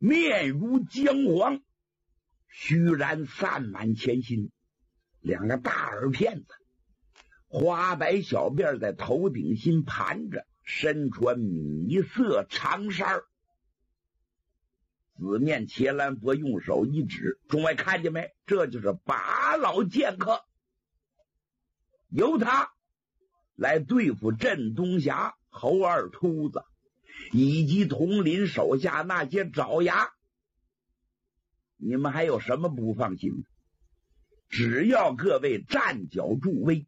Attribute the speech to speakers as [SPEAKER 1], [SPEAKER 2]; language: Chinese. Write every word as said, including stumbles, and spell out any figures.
[SPEAKER 1] 面如姜黄，须髯散满前心，两个大耳片子，花白小辫在头顶心盘着，身穿米色长衫，紫面茄兰佛用手一指，众位看见没？这就是把老剑客，由他来对付镇东侠侯二秃子以及统领手下那些爪牙。你们还有什么不放心的？只要各位站脚助威，